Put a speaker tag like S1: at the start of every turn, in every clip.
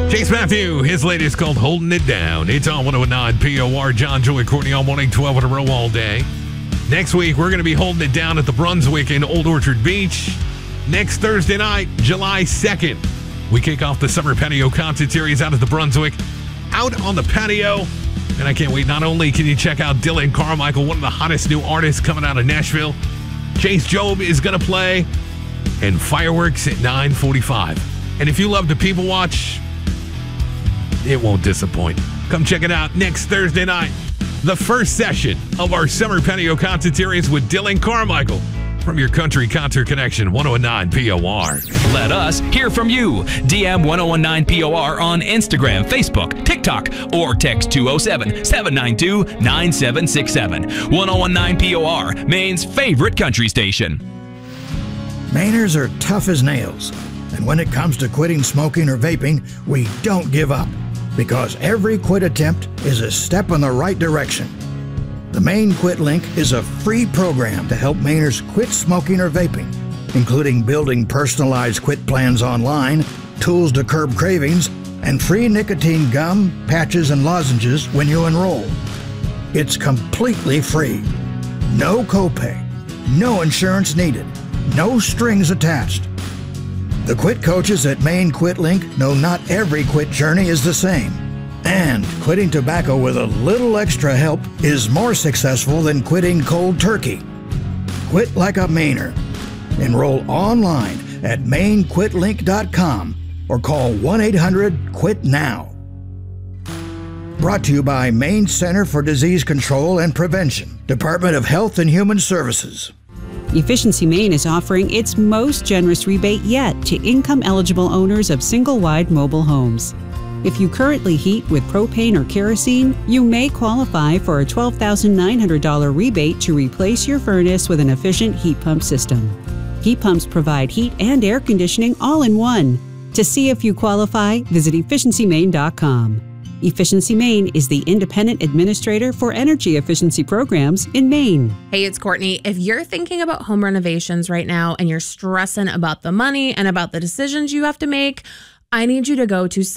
S1: Chase Matthew, his latest called Holding It Down. It's on 109 POR. John, Joey, Courtney all morning, 12 in a row all day. Next week, we're going to be holding it down at the Brunswick in Old Orchard Beach. Next Thursday night, July 2nd, we kick off the Summer Patio Concert Series out at the Brunswick. Out on the patio. And I can't wait. Not only can you check out Dylan Carmichael, one of the hottest new artists coming out of Nashville, Chase Job is going to play, and fireworks at 9:45. And if you love to people watch, it won't disappoint. Come check it out next Thursday night. The first session of our Summer Patio Concert Series with Dylan Carmichael from your Country Concert Connection, 1019 POR.
S2: Let us hear from you. DM 1019 POR on Instagram, Facebook, TikTok, or text 207-792-9767. 1019 POR, Maine's favorite country station.
S3: Mainers are tough as nails. And when it comes to quitting smoking or vaping, we don't give up. Because every quit attempt is a step in the right direction. The Maine Quit Link is a free program to help Mainers quit smoking or vaping, including building personalized quit plans online, tools to curb cravings, and free nicotine gum, patches, and lozenges when you enroll. It's completely free. No copay, no insurance needed, no strings attached. The quit coaches at Maine Quit Link know not every quit journey is the same. And quitting tobacco with a little extra help is more successful than quitting cold turkey. Quit like a Mainer. Enroll online at MaineQuitLink.com or call 1-800-QUIT-NOW. Brought to you by Maine Center for Disease Control and Prevention, Department of Health and Human Services.
S4: Efficiency Maine is offering its most generous rebate yet to income-eligible owners of single-wide mobile homes. If you currently heat with propane or kerosene, you may qualify for a $12,900 rebate to replace your furnace with an efficient heat pump system. Heat pumps provide heat and air conditioning all in one. To see if you qualify, visit efficiencymaine.com. Efficiency Maine is the independent administrator for energy efficiency programs in Maine.
S5: Hey, it's Courtney. If you're thinking about home renovations right now and you're stressing about the money and about the decisions you have to make, I need you to go to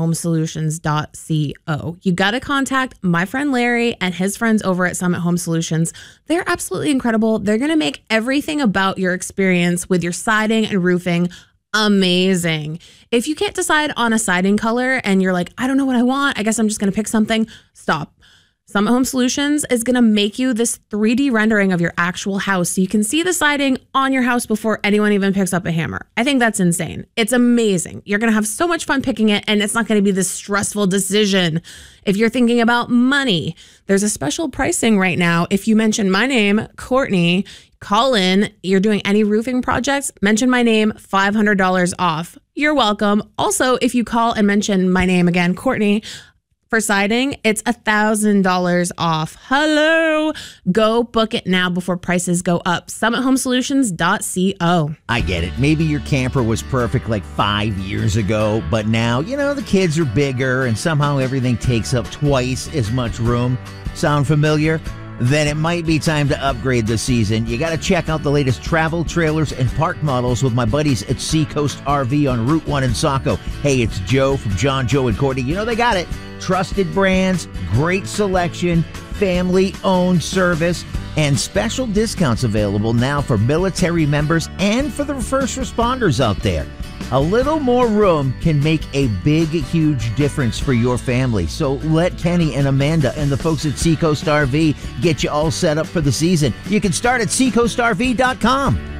S5: summithomesolutions.co. You got to contact my friend Larry and his friends over at Summit Home Solutions. They're absolutely incredible. They're going to make everything about your experience with your siding and roofing amazing. If you can't decide on a siding color and you're like, I don't know what I want, I guess I'm just going to pick something, stop. Summit Home Solutions is going to make you this 3D rendering of your actual house so you can see the siding on your house before anyone even picks up a hammer. I think that's insane. It's amazing. You're going to have so much fun picking it, and it's not going to be this stressful decision. If you're thinking about money, there's a special pricing right now. If you mention my name, Courtney, call in, you're doing any roofing projects, mention my name, $500 off. You're welcome. Also, if you call and mention my name again, Courtney, for siding, it's $1,000 off. Hello. Go book it now before prices go up. SummitHomeSolutions.co.
S6: I get it. Maybe your camper was perfect like 5 years ago, but now, the kids are bigger and somehow everything takes up twice as much room. Sound familiar? Then it might be time to upgrade this season. You got to check out the latest travel trailers and park models with my buddies at Seacoast RV on Route 1 in Saco. Hey, it's Joe from John, Joe, and Courtney. They got it. Trusted brands, great selection, family-owned service, and special discounts available now for military members and for the first responders out there. A little more room can make a big, huge difference for your family. So let Kenny and Amanda and the folks at Seacoast RV get you all set up for the season. You can start at SeacoastRV.com.